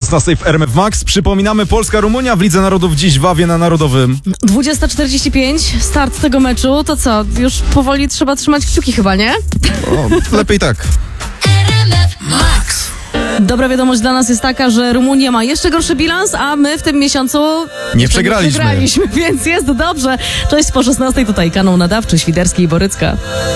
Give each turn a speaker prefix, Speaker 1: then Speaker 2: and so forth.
Speaker 1: 16 w RMF Max. Przypominamy, Polska-Rumunia w Lidze Narodów dziś w Awie na Narodowym.
Speaker 2: 20:45, start tego meczu. To co, już powoli trzeba trzymać kciuki chyba, nie?
Speaker 1: O, lepiej tak.
Speaker 2: Dobra wiadomość dla nas jest taka, że Rumunia ma jeszcze gorszy bilans, a my w tym miesiącu
Speaker 1: Nie przegraliśmy.
Speaker 2: Więc jest dobrze. Cześć, po 16 tutaj kanał nadawczy Świderski i Borycka.